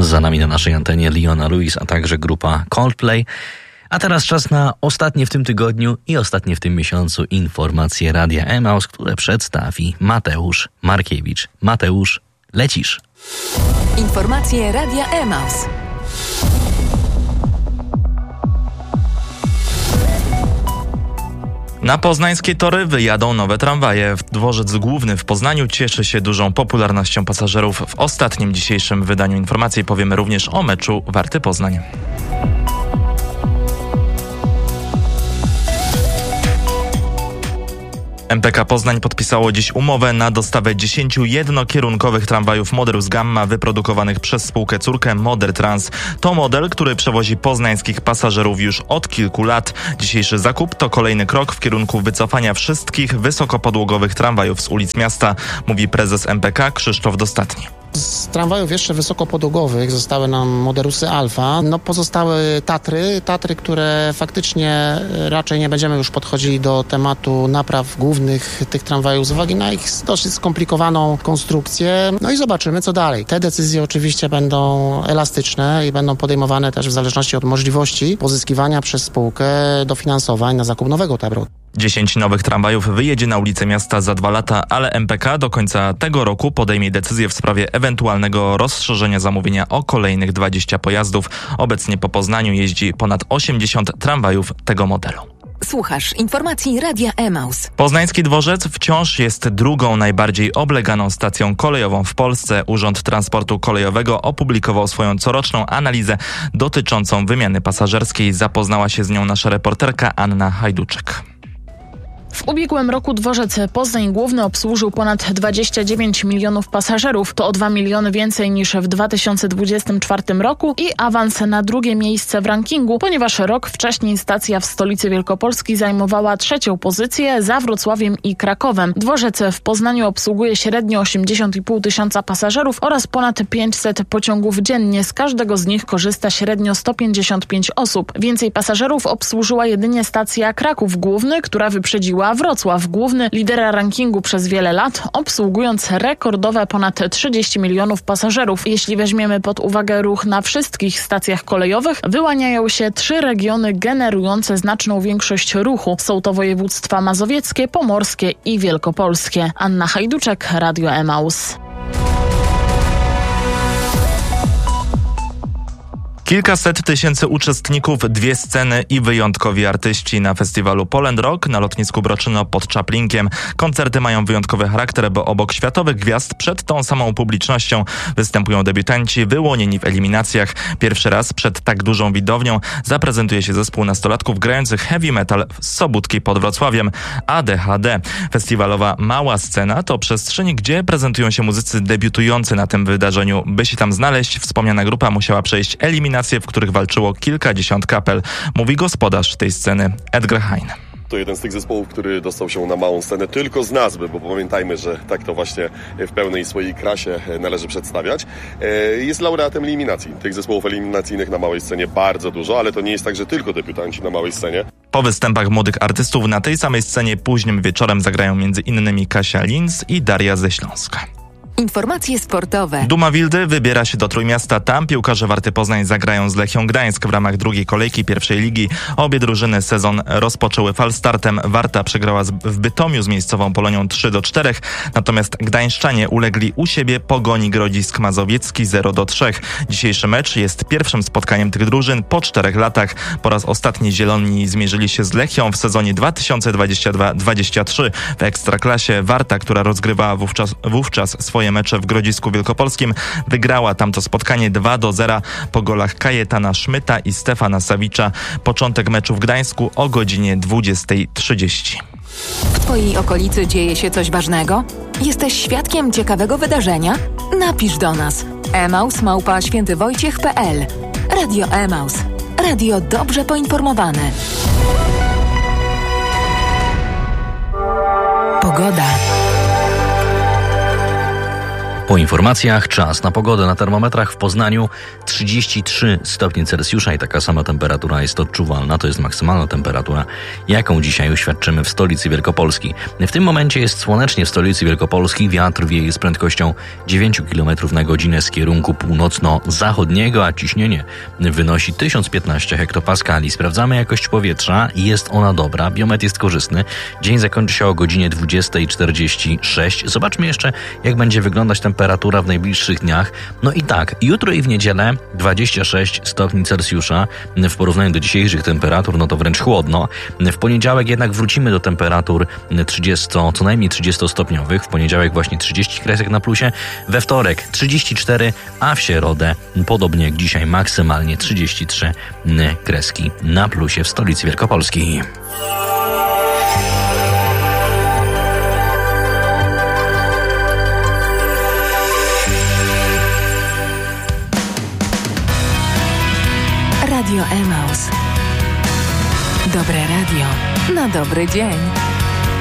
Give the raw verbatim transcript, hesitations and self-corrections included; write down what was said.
Za nami na naszej antenie Leona Lewis, a także grupa Coldplay. A teraz czas na ostatnie w tym tygodniu i ostatnie w tym miesiącu informacje Radia Emaus, które przedstawi Mateusz Markiewicz. Mateusz, lecisz. Informacje Radia Emaus. Na poznańskie tory wyjadą nowe tramwaje. Dworzec Główny w Poznaniu cieszy się dużą popularnością pasażerów. W ostatnim dzisiejszym wydaniu informacji powiemy również o meczu Warty Poznań. M P K Poznań podpisało dziś umowę na dostawę dziesięciu jednokierunkowych tramwajów Moderus Gamma wyprodukowanych przez spółkę córkę Moder Trans. To model, który przewozi poznańskich pasażerów już od kilku lat. Dzisiejszy zakup to kolejny krok w kierunku wycofania wszystkich wysokopodłogowych tramwajów z ulic miasta, mówi prezes M P K Krzysztof Dostatni. Z tramwajów jeszcze wysokopodłogowych zostały nam Moderusy Alfa. No pozostały Tatry, Tatry, które faktycznie raczej nie będziemy już podchodzili do tematu napraw głównych tych tramwajów z uwagi na ich dosyć skomplikowaną konstrukcję. No i zobaczymy, co dalej. Te decyzje oczywiście będą elastyczne i będą podejmowane też w zależności od możliwości pozyskiwania przez spółkę dofinansowań na zakup nowego tabru. Dziesięć nowych tramwajów wyjedzie na ulice miasta za dwa lata, ale M P K do końca tego roku podejmie decyzję w sprawie ewentualnego rozszerzenia zamówienia o kolejnych dwadzieścia pojazdów. Obecnie po Poznaniu jeździ ponad osiemdziesiąt tramwajów tego modelu. Słuchasz informacji Radia Emaus. Poznański dworzec wciąż jest drugą najbardziej obleganą stacją kolejową w Polsce. Urząd Transportu Kolejowego opublikował swoją coroczną analizę dotyczącą wymiany pasażerskiej. Zapoznała się z nią nasza reporterka Anna Hajduczek. W ubiegłym roku dworzec Poznań Główny obsłużył ponad dwadzieścia dziewięć milionów pasażerów. To o dwa miliony więcej niż w dwa tysiące dwudziestym czwartym roku i awans na drugie miejsce w rankingu, ponieważ rok wcześniej stacja w stolicy Wielkopolski zajmowała trzecią pozycję za Wrocławiem i Krakowem. Dworzec w Poznaniu obsługuje średnio osiemdziesiąt i pół tysiąca pasażerów oraz ponad pięćset pociągów dziennie. Z każdego z nich korzysta średnio sto pięćdziesiąt pięć osób. Więcej pasażerów obsłużyła jedynie stacja Kraków Główny, która wyprzedziła Wrocław Główny, lidera rankingu przez wiele lat, obsługując rekordowe ponad trzydzieści milionów pasażerów. Jeśli weźmiemy pod uwagę ruch na wszystkich stacjach kolejowych, wyłaniają się trzy regiony generujące znaczną większość ruchu. Są to województwa mazowieckie, pomorskie i wielkopolskie. Anna Hajduczek, Radio Emaus. Kilkaset tysięcy uczestników, dwie sceny i wyjątkowi artyści na festiwalu Poland Rock na lotnisku Broczyno pod Czaplinkiem. Koncerty mają wyjątkowy charakter, bo obok światowych gwiazd przed tą samą publicznością występują debiutanci wyłonieni w eliminacjach. Pierwszy raz przed tak dużą widownią zaprezentuje się zespół nastolatków grających heavy metal z Sobótki pod Wrocławiem, A D H D. Festiwalowa Mała Scena to przestrzeń, gdzie prezentują się muzycy debiutujący na tym wydarzeniu. By się tam znaleźć, wspomniana grupa musiała przejść eliminację, w których walczyło kilkadziesiąt kapel, mówi gospodarz tej sceny Edgar Hein. To jeden z tych zespołów, który dostał się na małą scenę tylko z nazwy, bo pamiętajmy, że tak to właśnie w pełnej swojej krasie należy przedstawiać. Jest laureatem eliminacji. Tych zespołów eliminacyjnych na małej scenie bardzo dużo, ale to nie jest tak, że tylko debiutanci na małej scenie. Po występach młodych artystów na tej samej scenie późnym wieczorem zagrają między innymi Kasia Linz i Daria ze Śląska. Informacje sportowe. Duma Wildy wybiera się do Trójmiasta. Tam piłkarze Warty Poznań zagrają z Lechią Gdańsk w ramach drugiej kolejki pierwszej ligi. Obie drużyny sezon rozpoczęły falstartem. Warta przegrała w Bytomiu z miejscową Polonią trzy do czterech, natomiast gdańszczanie ulegli u siebie Pogoni Grodzisk Mazowiecki zero do trzech. Dzisiejszy mecz jest pierwszym spotkaniem tych drużyn po czterech latach. Po raz ostatni zieloni zmierzyli się z Lechią w sezonie dwa tysiące dwudziestym drugim dwudziestym trzecim. W Ekstraklasie Warta, która rozgrywała wówczas, wówczas swoje mecze w Grodzisku Wielkopolskim, wygrała tamto spotkanie dwa do zera po golach Kajetana Szmyta i Stefana Sawicza. Początek meczu w Gdańsku o godzinie dwudziesta trzydzieści. W Twojej okolicy dzieje się coś ważnego? Jesteś świadkiem ciekawego wydarzenia? Napisz do nas. emaus małpa świętywojciech kropka pe el. Radio Emaus. Radio dobrze poinformowane. Pogoda. Po informacjach czas na pogodę. Na termometrach w Poznaniu trzydzieści trzy stopnie Celsjusza i taka sama temperatura jest odczuwalna. To jest maksymalna temperatura, jaką dzisiaj uświadczymy w stolicy Wielkopolski. W tym momencie jest słonecznie w stolicy Wielkopolski. Wiatr wieje z prędkością dziewięć kilometrów na godzinę z kierunku północno-zachodniego, a ciśnienie wynosi tysiąc piętnaście hektopaskali. Sprawdzamy jakość powietrza i jest ona dobra. Biometr jest korzystny. Dzień zakończy się o godzinie dwudziesta czterdzieści sześć. Zobaczmy jeszcze, jak będzie wyglądać temperatura w najbliższych dniach. No i tak, jutro i w niedzielę dwadzieścia sześć stopni Celsjusza. W porównaniu do dzisiejszych temperatur, no to wręcz chłodno. W poniedziałek jednak wrócimy do temperatur trzydzieści, co najmniej trzydziestostopniowych. W poniedziałek właśnie trzydzieści kresek na plusie. We wtorek trzydzieści cztery, a w środę, podobnie jak dzisiaj, maksymalnie trzydzieści trzy kreski na plusie w stolicy Wielkopolski. Radio Emaus. Dobre radio na dobry dzień.